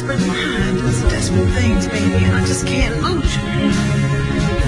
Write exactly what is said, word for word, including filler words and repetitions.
desperate mind does desperate things, baby, and I just can't lose you.